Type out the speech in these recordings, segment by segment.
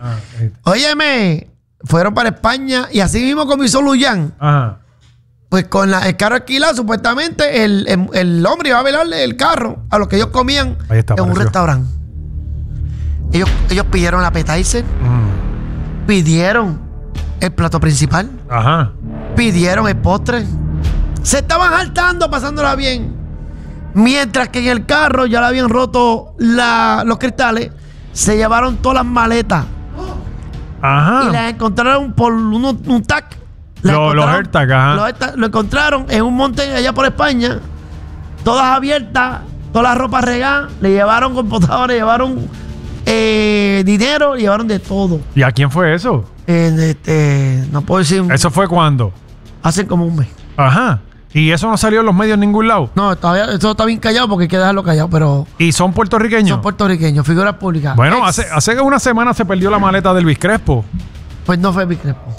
Óyeme, fueron para España y así mismo comenzó Luyan. Ajá. Pues con el carro alquilado, supuestamente el hombre iba a velarle el carro a lo que ellos comían en un restaurante. Ellos pidieron la appetizer, pidieron el plato principal, ajá, pidieron el postre. Se estaban saltando, pasándola bien. Mientras que en el carro ya le habían roto los cristales, se llevaron todas las maletas. Ajá. Y las encontraron por un tac. Los AirTag, ajá. Lo encontraron en un monte allá por España, todas abiertas, todas las ropas regadas. Le llevaron computadores, le llevaron dinero, le llevaron de todo. ¿Y a quién fue eso? No puedo decir. ¿Eso fue cuándo? Hace como un mes. Ajá. ¿Y eso no salió en los medios en ningún lado? No, eso está bien callado porque hay que dejarlo callado, pero... ¿Y son puertorriqueños? Son puertorriqueños, figuras públicas. Bueno, hace una semana se perdió la maleta del Elvis Crespo. Pues no fue Elvis Crespo.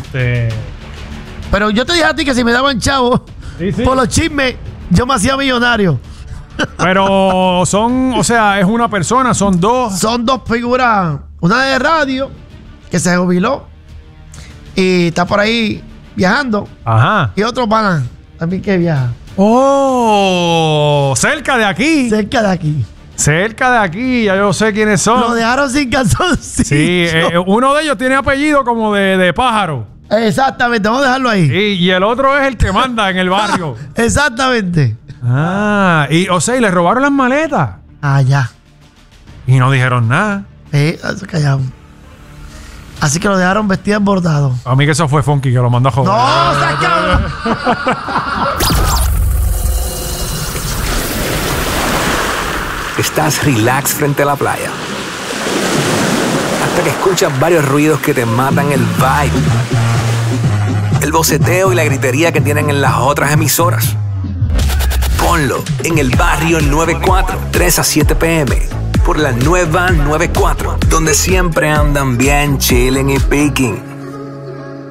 Pero yo te dije a ti que si me daban chavos por los chismes, yo me hacía millonario. Pero o sea, es una persona, son dos. Son dos figuras. Una de radio, que se jubiló y está por ahí viajando. Ajá. Y otro pana también que viaja. ¡Oh! Cerca de aquí. Cerca de aquí. Cerca de aquí, ya yo sé quiénes son. Lo dejaron sin calzoncillo. Sí, uno de ellos tiene apellido como de pájaro. Exactamente, vamos a dejarlo ahí. Y el otro es el que manda en el barrio. Exactamente. O sea, y le robaron las maletas. Ya. Y no dijeron nada. Callado. Así que lo dejaron vestido en bordado. A mí que eso fue Funky, que lo mandó a joder. ¡No, sacado! Estás relax frente a la playa. Hasta que escuchas varios ruidos que te matan el vibe. El boceteo y la gritería que tienen en las otras emisoras. Ponlo en el barrio 94, 3 a 7 p.m. por la nueva 94, donde siempre andan bien chilling y picking.